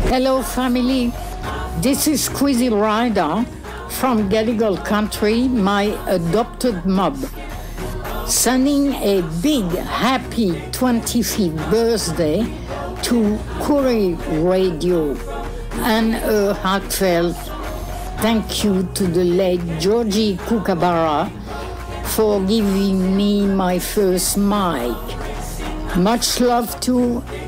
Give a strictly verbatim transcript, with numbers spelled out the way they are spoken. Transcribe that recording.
Hello, family. This is Squeezy Rider from Gadigal Country, my adopted mob, sending a big happy twenty-fifth birthday to Koori Radio and a heartfelt thank you to the late Georgie Kookaburra for giving me my first mic. Much love to